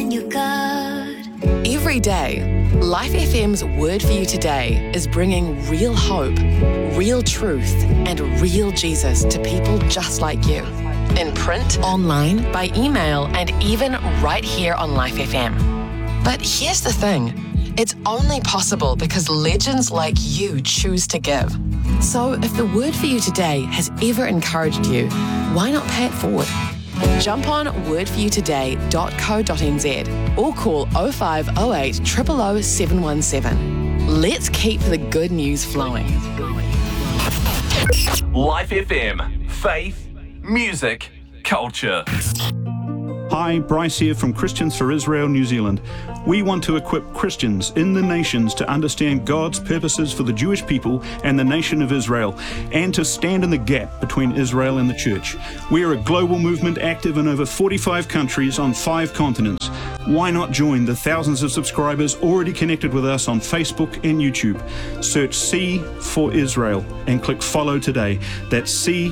in your gut. Every day, Life FM's Word for You Today is bringing real hope, real truth, and real Jesus to people just like you. In print, online, by email, and even right here on Life FM. But here's the thing. It's only possible because legends like you choose to give. So if the Word for You Today has ever encouraged you, why not pay it forward? Jump on wordforyoutoday.co.nz or call 0508 000 717. Let's keep the good news flowing. Life FM. Faith, music, culture. Hi, Bryce here from Christians for Israel, New Zealand. We want to equip Christians in the nations to understand God's purposes for the Jewish people and the nation of Israel, and to stand in the gap between Israel and the church. We are a global movement active in over 45 countries on 5 continents. Why not join the thousands of subscribers already connected with us on Facebook and YouTube? Search C for Israel and click follow today. That's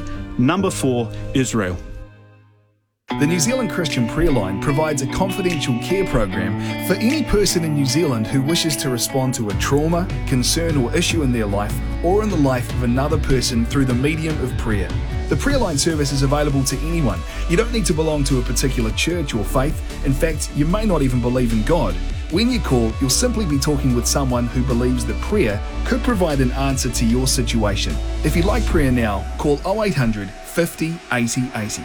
C4 Israel. The New Zealand Christian Prayer Line provides a confidential care program for any person in New Zealand who wishes to respond to a trauma, concern or issue in their life or in the life of another person through the medium of prayer. The Prayer Line service is available to anyone. You don't need to belong to a particular church or faith. In fact, you may not even believe in God. When you call, you'll simply be talking with someone who believes that prayer could provide an answer to your situation. If you'd like prayer now, call 0800 50 80 80.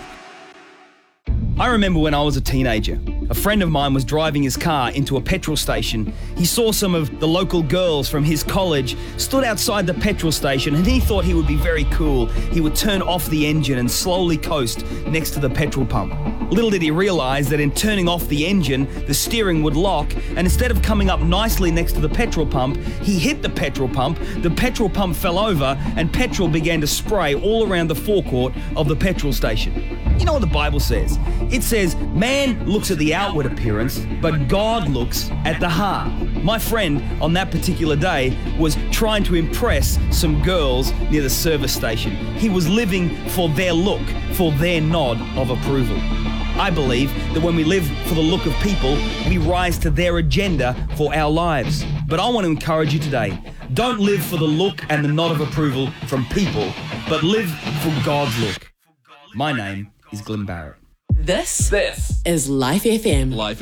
I remember when I was a teenager, a friend of mine was driving his car into a petrol station. He saw some of the local girls from his college stood outside the petrol station and he thought he would be very cool. He would turn off the engine and slowly coast next to the petrol pump. Little did he realise that in turning off the engine, the steering would lock, and instead of coming up nicely next to the petrol pump, he hit the petrol pump fell over, and petrol began to spray all around the forecourt of the petrol station. You know what the Bible says? It says, man looks at the outward appearance, but God looks at the heart. My friend on that particular day was trying to impress some girls near the service station. He was living for their look, for their nod of approval. I believe that when we live for the look of people, we rise to their agenda for our lives. But I want to encourage you today, don't live for the look and the nod of approval from people, but live for God's look. My name is Glenn Barrett. This is Life FM.